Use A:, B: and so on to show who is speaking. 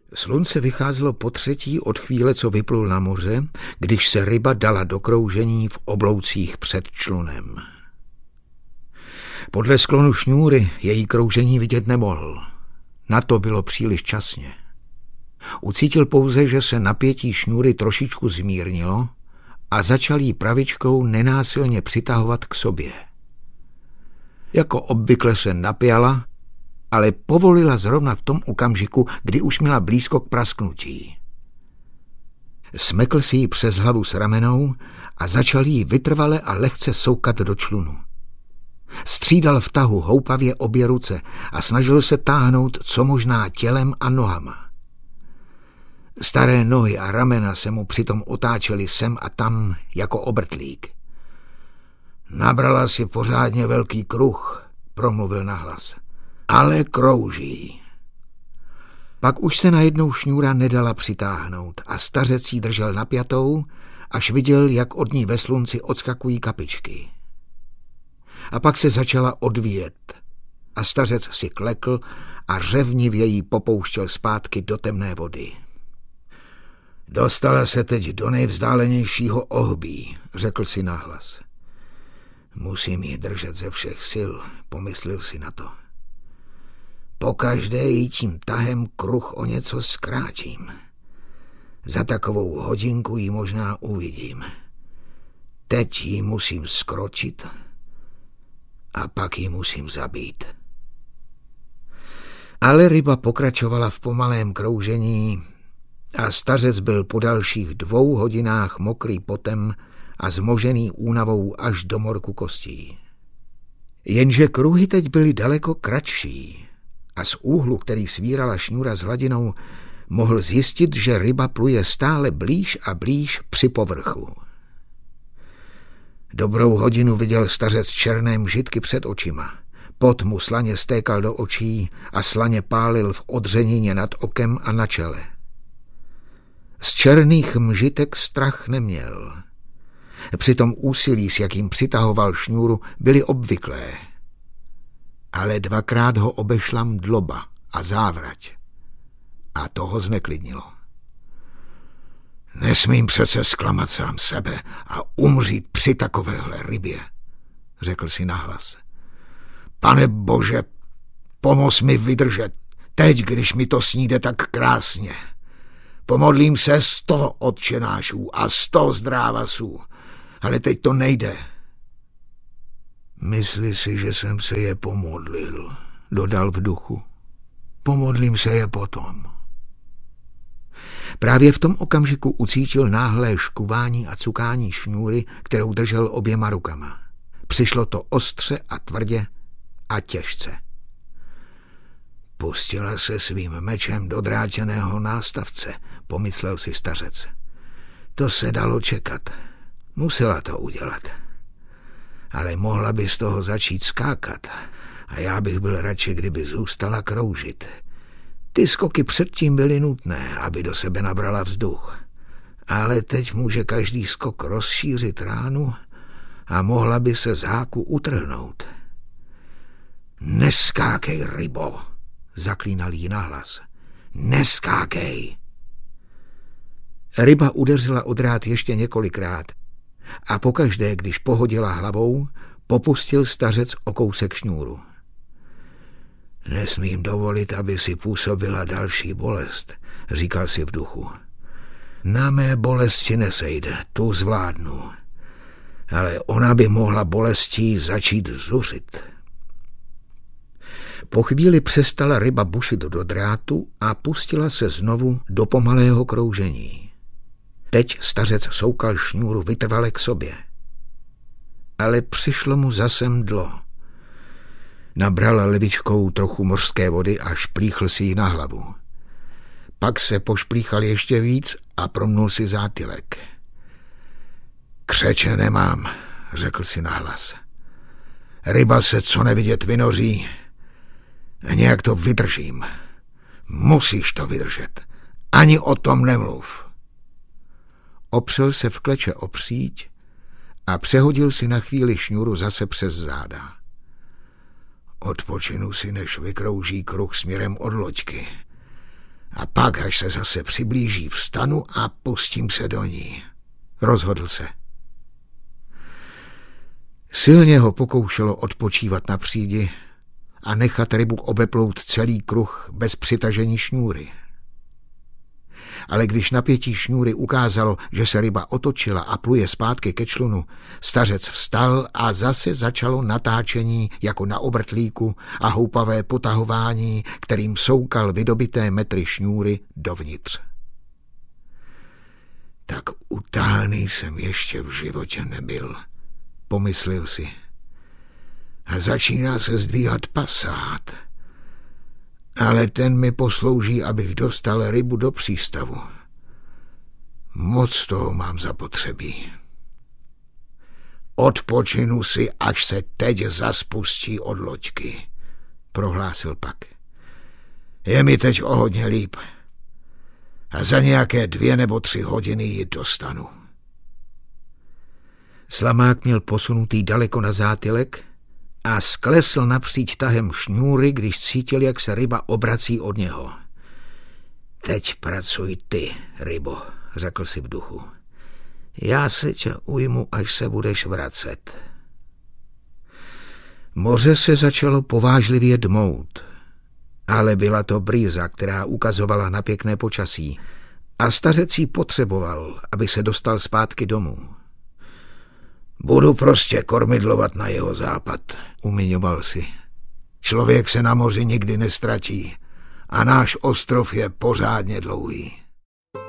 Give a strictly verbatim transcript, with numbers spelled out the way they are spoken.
A: Slunce vycházelo po třetí od chvíle, co vyplul na moře, když se ryba dala do kroužení v obloucích před člunem. Podle sklonu šňůry její kroužení vidět nemohl. Na to bylo příliš časně. Ucítil pouze, že se napětí šňůry trošičku zmírnilo a začal jí pravičkou nenásilně přitahovat k sobě. Jako obvykle se napjala, ale povolila zrovna v tom okamžiku, kdy už měla blízko k prasknutí. Smekl si ji přes hlavu s ramenou a začal jí vytrvale a lehce soukat do člunu. Střídal v tahu houpavě obě ruce a snažil se táhnout co možná tělem a nohama. Staré nohy a ramena se mu přitom otáčely sem a tam jako obrtlík. Nabrala si pořádně velký kruh, promluvil nahlas. Ale krouží. Pak už se najednou šňůra nedala přitáhnout a stařec jí držel napjatou, až viděl, jak od ní ve slunci odskakují kapičky. A pak se začala odvíjet a stařec si klekl a řevnivě jí popouštěl zpátky do temné vody. Dostala se teď do nejvzdálenějšího ohbí, řekl si nahlas. Musím ji držet ze všech sil, pomyslel si na to. Pokaždé jí tím tahem kruh o něco zkrátím. Za takovou hodinku ji možná uvidím. Teď ji musím skročit a pak ji musím zabít. Ale ryba pokračovala v pomalém kroužení a stařec byl po dalších dvou hodinách mokrý potem a zmožený únavou až do morku kostí. Jenže kruhy teď byly daleko kratší a z úhlu, který svírala šňůra s hladinou, mohl zjistit, že ryba pluje stále blíž a blíž při povrchu. Dobrou hodinu viděl stařec černé mžitky před očima. Pot mu slaně stékal do očí a slaně pálil v odřenině nad okem a na čele. Z černých mžitek strach neměl. Přitom úsilí, s jakým přitahoval šňůru, byly obvyklé. Ale dvakrát ho obešla mdloba a závrať. A to ho zneklidnilo. Nesmím přece zklamat sám sebe a umřít při takovéhle rybě, řekl si nahlas. Pane Bože, pomoz mi vydržet, teď, když mi to sníde tak krásně. Pomodlím se sto otčenášů a sto zdrávasů, ale teď to nejde. Myslí si, že jsem se je pomodlil, dodal v duchu. Pomodlím se je potom. Právě v tom okamžiku ucítil náhlé škuvání a cukání šňůry, kterou držel oběma rukama. Přišlo to ostře a tvrdě a těžce. Pustila se svým mečem do drátěného nástavce, pomyslel si stařec. To se dalo čekat. Musela to udělat. Ale mohla by z toho začít skákat a já bych byl radši, kdyby zůstala kroužit. Ty skoky předtím byly nutné, aby do sebe nabrala vzduch. Ale teď může každý skok rozšířit ránu a mohla by se z háku utrhnout. Neskákej, rybo, zaklínal jí nahlas. Neskákej. Ryba udeřila o drát ještě několikrát a pokaždé, když pohodila hlavou, popustil stařec o kousek šňůru. Nesmím dovolit, aby si působila další bolest, říkal si v duchu. Na mé bolesti nesejde, tu zvládnu. Ale ona by mohla bolestí začít zuřit. Po chvíli přestala ryba bušit do drátu a pustila se znovu do pomalého kroužení. Teď stařec soukal šňůru vytrvale k sobě. Ale přišlo mu zase mdlo. Nabral levičkou trochu mořské vody a šplíchl si ji na hlavu. Pak se pošplíchal ještě víc a promnul si zátylek. Křeče nemám, řekl si nahlas. Ryba se co nevidět vynoří. Nějak to vydržím. Musíš to vydržet. Ani o tom nemluv. Opřel se v kleče o příď a přehodil si na chvíli šňůru zase přes záda. Odpočinu si, než vykrouží kruh směrem od loďky. A pak, až se zase přiblíží, vstanu a pustím se do ní. Rozhodl se. Silně ho pokoušelo odpočívat na přídi a nechat rybu obeplout celý kruh bez přitažení šňůry. Ale když napětí šňůry ukázalo, že se ryba otočila a pluje zpátky ke člunu, stařec vstal a zase začalo natáčení jako na obrtlíku a houpavé potahování, kterým soukal vydobité metry šňůry dovnitř. Tak utáhaný jsem ještě v životě nebyl, pomyslel si. A začíná se zdvíhat pasát. Ale ten mi poslouží, abych dostal rybu do přístavu. Moc toho mám zapotřebí. Odpočinu si, až se teď zaspustí od loďky, prohlásil pak. Je mi teď o hodně líp. A za nějaké dvě nebo tři hodiny ji dostanu. Slamák měl posunutý daleko na zátylek a sklesl napříč tahem šňůry, když cítil, jak se ryba obrací od něho. Teď pracuj ty, rybo, řekl si v duchu. Já se tě ujmu, až se budeš vracet. Moře se začalo povážlivě dmout, ale byla to brýza, která ukazovala na pěkné počasí a stařec jí potřeboval, aby se dostal zpátky domů. Budu prostě kormidlovat na jeho západ, umiňoval si. Člověk se na moři nikdy nestratí a náš ostrov je pořádně dlouhý.